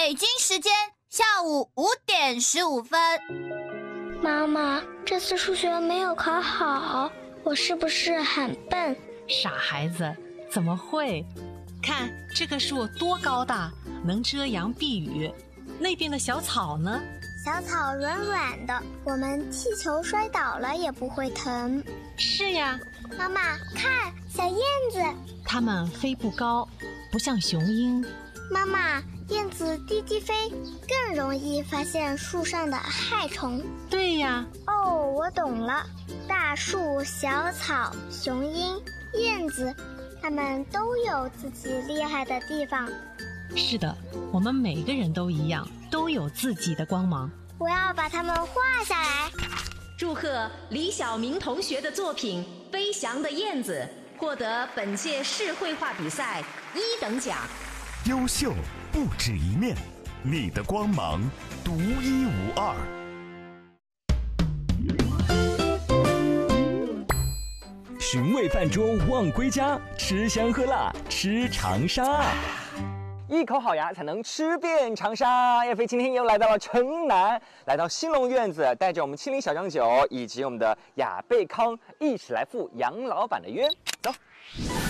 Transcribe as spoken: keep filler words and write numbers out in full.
北京时间下午五点十五分。 妈妈，这次数学没有考好，我是不是很笨？ 傻孩子，怎么会？看这棵树多高大，能遮阳避雨。那边的小草呢？ 小草软软的，我们踢球摔倒了也不会疼。 是呀。 妈妈，看小燕子， 它们飞不高，不像雄鹰。 妈妈，燕子低低飞，更容易发现树上的害虫。 对呀。 哦，我懂了。大树、小草、雄鹰、燕子，它们都有自己厉害的地方。 是的，我们每个人都一样，都有自己的光芒。 我要把它们画下来。 祝贺李晓明同学的作品《飞翔的燕子》获得本届市绘画比赛一等奖。 优秀不止一面，你的光芒独一无二。 寻味饭桌望归家，吃香喝辣吃长沙。 一口好牙才能吃遍长沙。叶飞今天又来到了城南，来到兴隆院子，带着我们青林小酱酒以及我们的雅贝康，一起来赴杨老板的约。走。